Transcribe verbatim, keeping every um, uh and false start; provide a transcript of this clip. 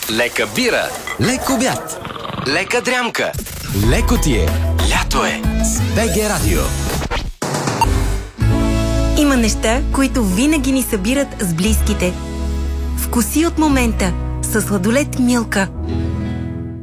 Лека бира. Лек обяд. Лека дрямка. Леко ти е. Лято е. С БГ Радио. Има неща, които винаги ни събират с близките. Вкуси от момента с сладолед Милка.